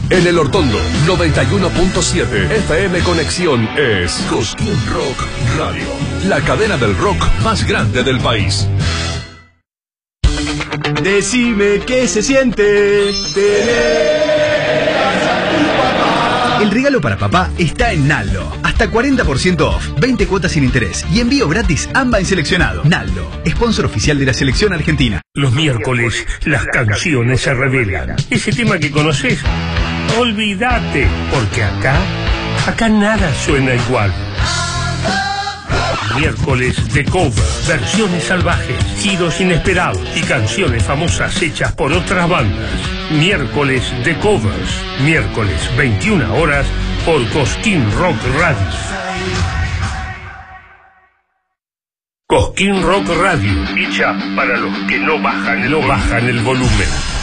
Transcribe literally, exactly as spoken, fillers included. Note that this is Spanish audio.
En el Hortondo, noventa y uno punto siete F M Conexión es Cosquín Rock Radio, la cadena del rock más grande del país. Decime qué se siente tener a tu papá. El regalo para papá está en Naldo. Hasta cuarenta por ciento off, veinte cuotas sin interés y envío gratis AMBA en seleccionado. Naldo, sponsor oficial de la selección argentina. Los miércoles las canciones se revelan. Ese tema que conoces, olvídate, porque acá, acá nada suena igual. Miércoles de cover, versiones salvajes, giros inesperados y canciones famosas hechas por otras bandas. Miércoles de covers, miércoles veintiuna horas por Cosquín Rock Radio. Cosquín Rock Radio, hecha para los que no bajan, no bajan el volumen.